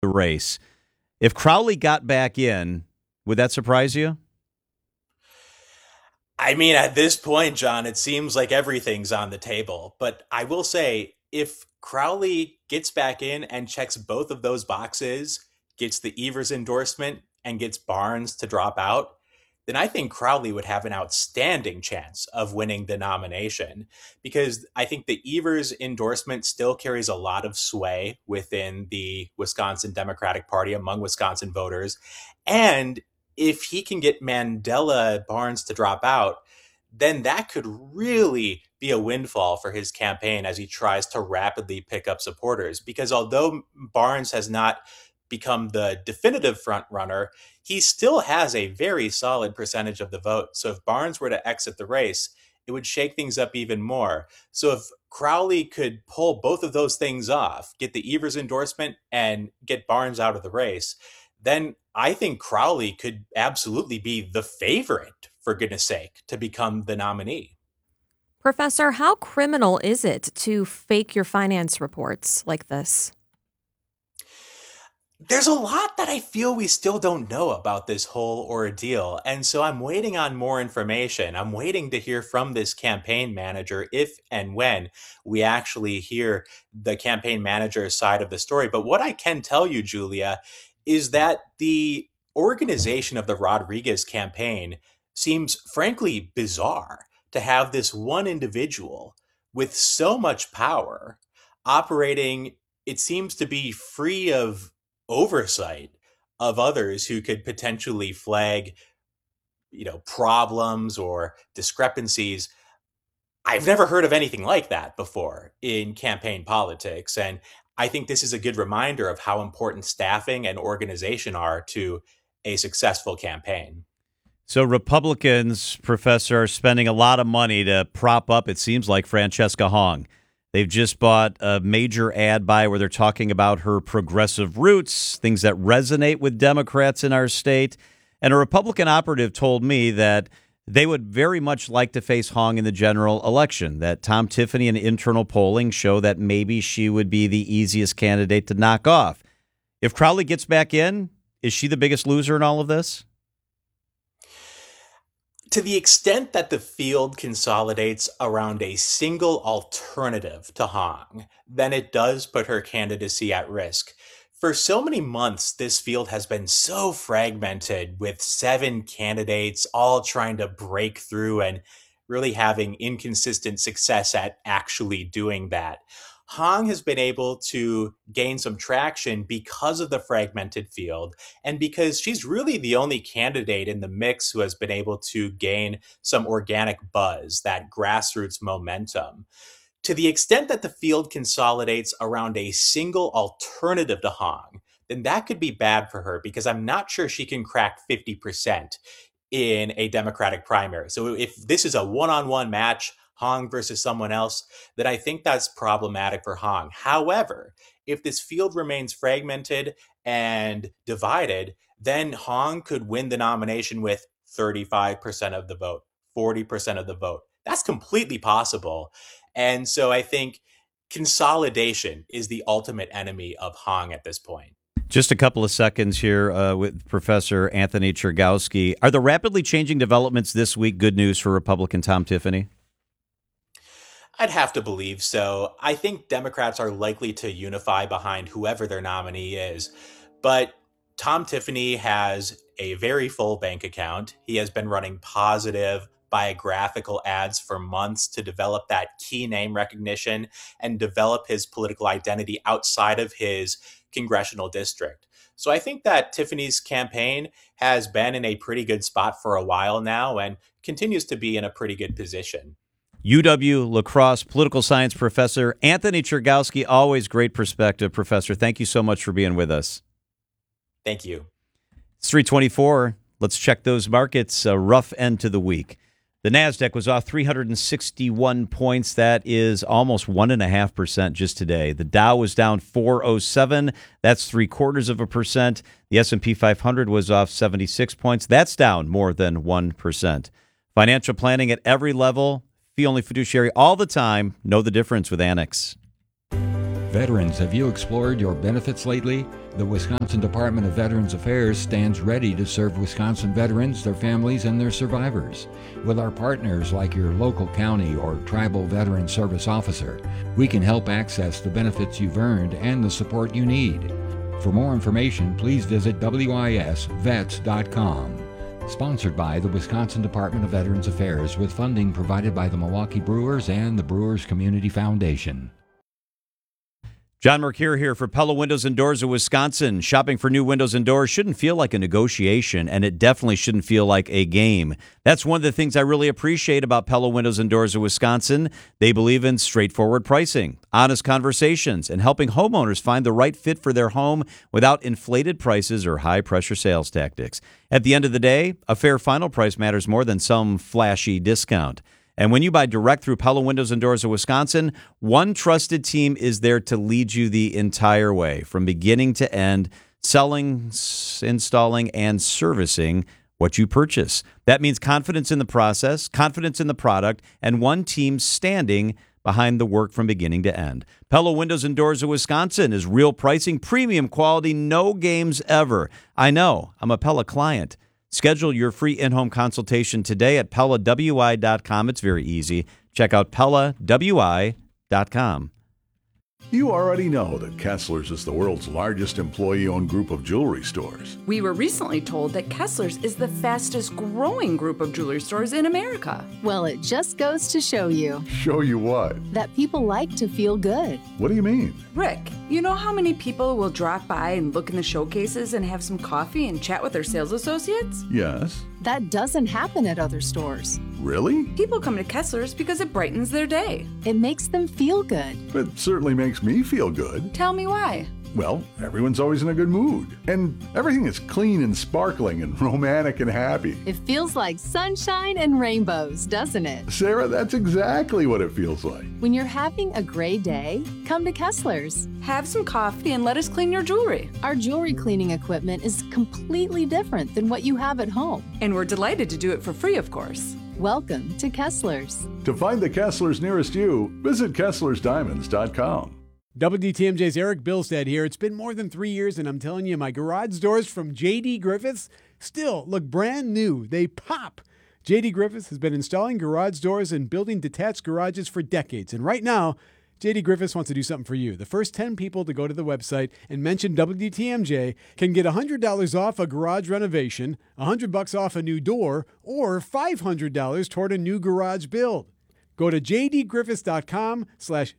race. If Crowley got back in, would that surprise you? I mean, at this point, John, it seems like everything's on the table. But I will say, if Crowley gets back in and checks both of those boxes, gets the Evers endorsement, and gets Barnes to drop out, then I think Crowley would have an outstanding chance of winning the nomination, because I think the Evers endorsement still carries a lot of sway within the Wisconsin Democratic Party among Wisconsin voters. And if he can get Mandela Barnes to drop out, then that could really be a windfall for his campaign as he tries to rapidly pick up supporters. Because although Barnes has not become the definitive front runner, he still has a very solid percentage of the vote. So if Barnes were to exit the race, it would shake things up even more. So if Crowley could pull both of those things off, get the Evers endorsement and get Barnes out of the race, then I think Crowley could absolutely be the favorite, for goodness sake, to become the nominee. Professor, how criminal is it to fake your finance reports like this? There's a lot that I feel we still don't know about this whole ordeal. And so I'm waiting on more information. I'm waiting to hear from this campaign manager if and when we actually hear the campaign manager's side of the story. But what I can tell you, Julia, is that the organization of the Rodriguez campaign seems frankly bizarre, to have this one individual with so much power operating, it seems to be free of oversight of others who could potentially flag, problems or discrepancies. I've never heard of anything like that before in campaign politics. And I think this is a good reminder of how important staffing and organization are to a successful campaign. So Republicans, Professor, are spending a lot of money to prop up, it seems like, Francesca Hong. They've just bought a major ad buy where they're talking about her progressive roots, things that resonate with Democrats in our state. And a Republican operative told me that they would very much like to face Hong in the general election, that Tom Tiffany and internal polling show that maybe she would be the easiest candidate to knock off. If Crowley gets back in, is she the biggest loser in all of this? To the extent that the field consolidates around a single alternative to Hong, then it does put her candidacy at risk. For so many months, this field has been so fragmented, with 7 candidates all trying to break through and really having inconsistent success at actually doing that. Hong has been able to gain some traction because of the fragmented field and because she's really the only candidate in the mix who has been able to gain some organic buzz, that grassroots momentum. To the extent that the field consolidates around a single alternative to Hong, then that could be bad for her, because I'm not sure she can crack 50% in a Democratic primary. So if this is a one-on-one match, Hong versus someone else, then I think that's problematic for Hong. However, if this field remains fragmented and divided, then Hong could win the nomination with 35% of the vote, 40% of the vote. That's completely possible. And so I think consolidation is the ultimate enemy of Hong at this point. Just a couple of seconds here with Professor Anthony Chergowski. Are the rapidly changing developments this week good news for Republican Tom Tiffany? I'd have to believe so. I think Democrats are likely to unify behind whoever their nominee is. But Tom Tiffany has a very full bank account. He has been running positive biographical ads for months to develop that key name recognition and develop his political identity outside of his congressional district. So I think that Tiffany's campaign has been in a pretty good spot for a while now and continues to be in a pretty good position. UW-La Crosse political science professor Anthony Chergowski, always great perspective, Professor. Thank you so much for being with us. Thank you. It's 324. Let's check those markets. A rough end to the week. The NASDAQ was off 361 points. That is almost 1.5% just today. The Dow was down 407. That's 0.75%. The S&P 500 was off 76 points. That's down more than 1%. Financial planning at every level. Fee-only fiduciary all the time. Know the difference with Annex. Veterans, have you explored your benefits lately? The Wisconsin Department of Veterans Affairs stands ready to serve Wisconsin veterans, their families, and their survivors. With our partners like your local county or tribal veteran service officer, we can help access the benefits you've earned and the support you need. For more information, please visit wisvets.com. Sponsored by the Wisconsin Department of Veterans Affairs with funding provided by the Milwaukee Brewers and the Brewers Community Foundation. John Mercure here for Pella Windows and Doors of Wisconsin. Shopping for new windows and doors shouldn't feel like a negotiation, and it definitely shouldn't feel like a game. That's one of the things I really appreciate about Pella Windows and Doors of Wisconsin. They believe in straightforward pricing, honest conversations, and helping homeowners find the right fit for their home without inflated prices or high-pressure sales tactics. At the end of the day, a fair final price matters more than some flashy discount. And when you buy direct through Pella Windows and Doors of Wisconsin, one trusted team is there to lead you the entire way, from beginning to end, selling, installing, and servicing what you purchase. That means confidence in the process, confidence in the product, and one team standing behind the work from beginning to end. Pella Windows and Doors of Wisconsin is real pricing, premium quality, no games ever. I know, I'm a Pella client. Schedule your free in-home consultation today at PellaWI.com. It's very easy. Check out PellaWI.com. You already know that Kessler's is the world's largest employee-owned group of jewelry stores. We were recently told that Kessler's is the fastest growing group of jewelry stores in America. Well, it just goes to show you. Show you what? That people like to feel good. What do you mean? Rick, you know how many people will drop by and look in the showcases and have some coffee and chat with their sales associates? Yes. That doesn't happen at other stores. Really? People come to Kessler's because it brightens their day. It makes them feel good. It certainly makes me feel good. Tell me why. Well, everyone's always in a good mood. And everything is clean and sparkling and romantic and happy. It feels like sunshine and rainbows, doesn't it? Sarah, that's exactly what it feels like. When you're having a great day, come to Kessler's. Have some coffee and let us clean your jewelry. Our jewelry cleaning equipment is completely different than what you have at home. And we're delighted to do it for free, of course. Welcome to Kessler's. To find the Kessler's nearest you, visit KesslersDiamonds.com. WTMJ's Eric Bilstead here. It's been more than 3 years, and I'm telling you, my garage doors from J.D. Griffiths still look brand new. They pop. J.D. Griffiths has been installing garage doors and building detached garages for decades. And right now, J.D. Griffiths wants to do something for you. The first 10 people to go to the website and mention WTMJ can get $100 off a garage renovation, $100 off a new door, or $500 toward a new garage build. Go to jdgriffiths.com/WTMJ